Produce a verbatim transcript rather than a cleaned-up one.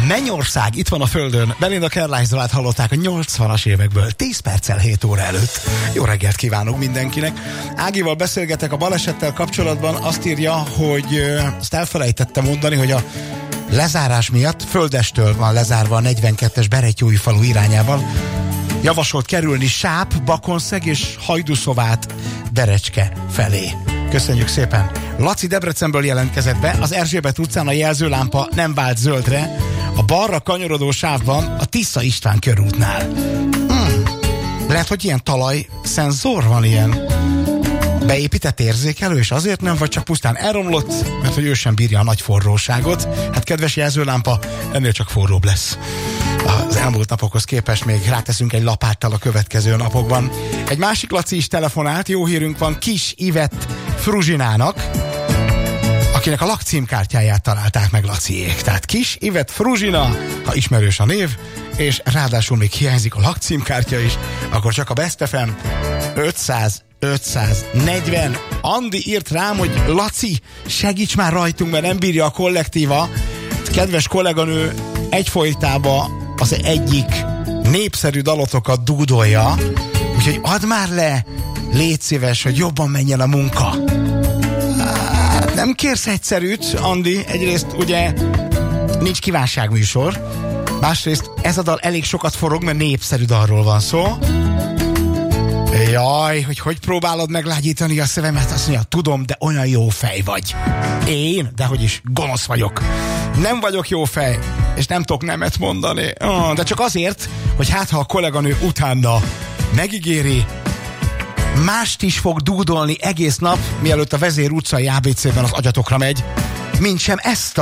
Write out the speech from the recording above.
Mennyország itt van a földön. Belinda Carlisle-t hallották a nyolcvanas évekből, tíz perccel hét óra előtt. Jó reggelt kívánok mindenkinek. Ágival beszélgetek a balesettel kapcsolatban. Azt írja, hogy azt elfelejtettem mondani, hogy a lezárás miatt Földestől van lezárva a negyvenkettes Berettyóújfalu irányában. Javasolt kerülni Sáp, Bakonszeg és Hajdúszovát Derecske felé. Köszönjük szépen. Laci Debrecenből jelentkezett be, az Erzsébet utcán a jelzőlámpa nem vált zöldre, a balra kanyarodó sávban a Tisza István körútnál. Hmm. Lehet, hogy ilyen talajszenzor van, ilyen beépített érzékelő, és azért nem, vagy csak pusztán elromlott, mert hogy ő sem bírja a nagy forróságot. Hát kedves jelzőlámpa, ennél csak forróbb lesz. Az elmúlt napokhoz képest még ráteszünk egy lapáttal a következő napokban. Egy másik Laci is telefonált, jó hírünk van Kis Ivett Fruzsinának, akinek a lakcímkártyáját találták meg Laciék. Tehát Kis Ivett Fruzsina, ha ismerős a név, és ráadásul még hiányzik a lakcímkártya is, akkor csak a Best ef em ötszáz ötszáznegyven. Andi írt rám, hogy Laci, segíts már rajtunk, mert nem bírja a kollektíva. Kedves kolléganő egyfolytában az egyik népszerű dalotokat dúdolja, úgyhogy add már le, légy szíves, hogy jobban menjen a munka. Hát nem kérsz egyszerűt, Andi, egyrészt ugye nincs kívánságműsor, másrészt ez a dal elég sokat forog, mert népszerű dalról van szó. Jaj, hogy hogy próbálod meglágyítani a szívemet? Azt mondja, tudom, de olyan jó fej vagy. Én? Dehogy is, gonosz vagyok. Nem vagyok jó fej, és nem tudok nemet mondani. Oh, de csak azért, hogy hát ha a kolléganő utána megígéri, mást is fog dúdolni egész nap, mielőtt a Vezér utcai á bé cében az agyatokra megy, mintsem ezt a